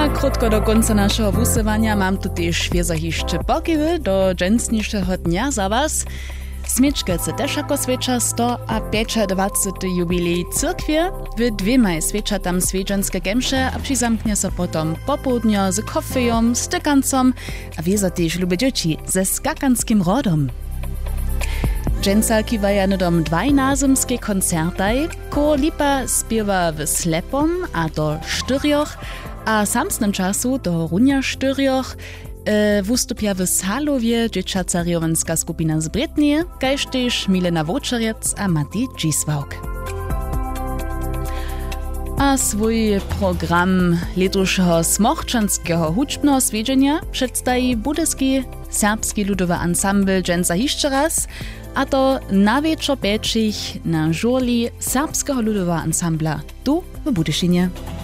A krótko do końca naszego wusywania mam tu też świeżohiszcze pokiwy do dżęsniejszego dnia za was. Smiečkelce też jako sveča 100 a 25. jubilej cyrkwie. W dwiemaj sveča tam svedženske gemše a přizamknie so potom popołudnio z kofejom, stykancom a wieza też lubi dzieci ze skakanskim rodom. Dżęcalki waja dom dwajnazymskie koncertaj, ko lipa spiewa w slepom a do štyrjoch, a samsnym czasu do runja štyrjoch wystupia w Salowie dzieciaca rjowenska skupina z Brytnie, kaž tež Milena Vočerec a Mati Giswałk. A swój program letušeho smochčanského hudžbného svedženia předstají budyski serbski ludowy ansambl Dżęca hišće raz, a to na wieczor 5 na żurli serbskiego ludowego ansambla tu w Budyšinie.